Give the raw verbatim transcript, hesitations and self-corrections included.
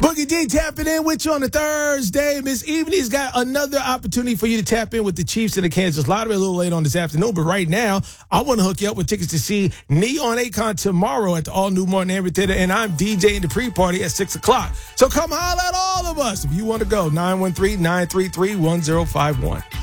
Boogie D tapping in with you on a Thursday. Miss Evening has got another opportunity for you to tap in with the Chiefs and the Kansas Lottery a little late on this afternoon. But right now, I want to hook you up with tickets to see Neon Akon tomorrow at the all-new Martin Amphitheater. And I'm DJing the pre-party at six o'clock. So come holler at all of us if you want to go. nine one three, nine three three, one zero five one.